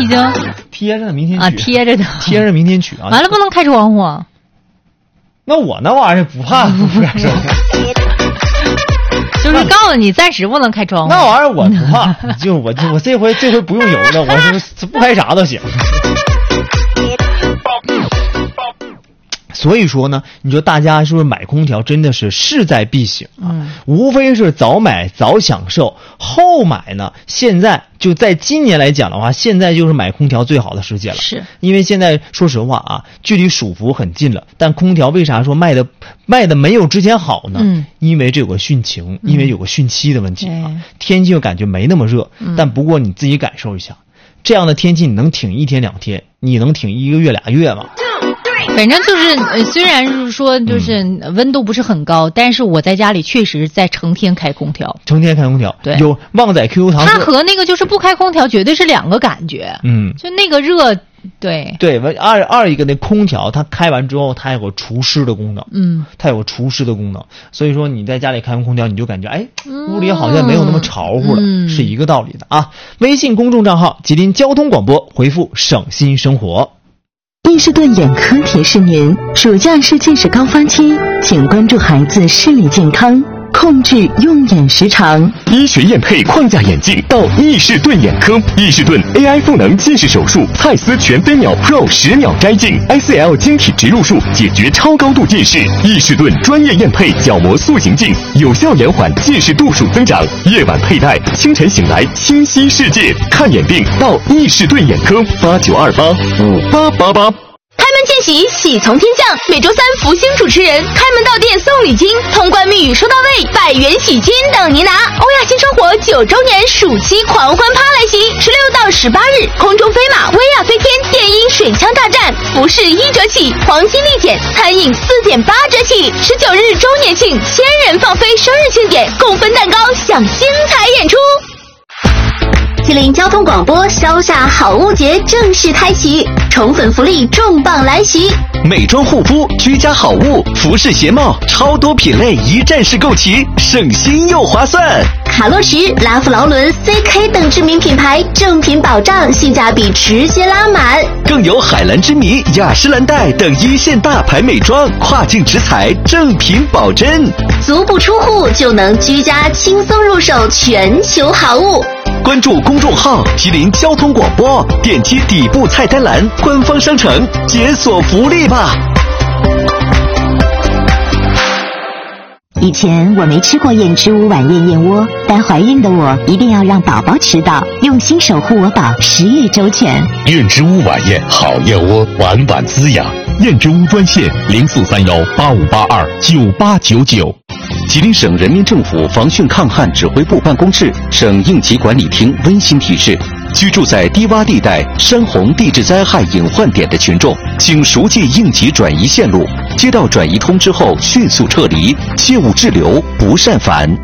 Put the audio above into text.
已经贴着呢，明天取啊，贴着的， 贴着明天取啊。 完了不能开窗户啊。 那我那玩意儿不怕不敢说。 就是告诉你暂时不能开窗户。 那玩意儿我不怕，我这回不用油了，我是不开啥都行。所以说呢，你说大家是不是买空调真的是势在必行啊？无非是早买早享受，后买呢，现在就在今年来讲的话，现在就是买空调最好的时节了。 是因为现在说实话啊，距离暑伏很近了，但空调为啥说卖的没有之前好呢？因为这有个汛情，因为有个汛期的问题啊，天气又感觉没那么热，但不过你自己感受一下，这样的天气你能挺1天2天，你能挺1个月2月吗？ 反正就是虽然是说就是温度不是很高，但是我在家里确实在成天开空调。成天开空调，对，有旺仔 QQ 糖。它和那个就是不开空调绝对是两个感觉。就那个热，对。对，二一个那空调它开完之后，它有个除湿的功能。它有个除湿的功能，所以说你在家里开空调，你就感觉屋里好像没有那么潮乎了，是一个道理的啊。微信公众账号吉林交通广播，回复省心生活。 伊士顿眼科提示您，暑假是近视高发期，请关注孩子视力健康，控制用眼时长。 医学验配框架眼镜到伊士顿眼科，伊士顿 AI 赋能近视手术，蔡司全飞秒 Pro 10秒摘镜 ，ICL 晶体植入术解决超高度近视。伊士顿专业验配角膜塑形镜，有效延缓近视度数增长。夜晚佩戴，清晨醒来清晰世界。看眼病到伊士顿眼科，89285888。 开门见喜，喜从天降。每周3福星主持人开门到店送礼金，通关密语收到位，100元喜金等您拿。欧亚新生活9周年暑期狂欢趴来袭，16到18日，空中飞马、薇娅飞天、电音水枪大战，服饰1折起，黄金立减，餐饮4.8折起。19日周年庆，1000人放飞生日庆典，共分蛋糕，享精彩演出。吉林交通广播消夏好物节正式开启，宠粉福利重磅来袭！ 美妆护肤、居家好物、服饰鞋帽，超多品类一站式购齐，省心又划算。 卡洛驰、拉夫劳伦、CK 等知名品牌正品保障，性价比直接拉满。 更有海蓝之谜、雅诗兰黛等一线大牌美妆，跨境直采，正品保真。 足不出户就能居家轻松入手全球好物。 关注公众号吉林交通广播，点击底部菜单栏官方商城，解锁福利吧。 以前我没吃过燕之屋晚宴燕窝，但怀孕的我一定要让宝宝吃到，用心守护我宝10月周全。 燕之屋晚宴好燕窝，晚晚滋养。燕之屋专线043185829899。 吉林省人民政府防汛抗旱指挥部办公室、省应急管理厅温馨提示：居住在低洼地带、山洪地质灾害隐患点的群众，请熟记应急转移线路，接到转移通知后迅速撤离，切勿滞留，不擅返。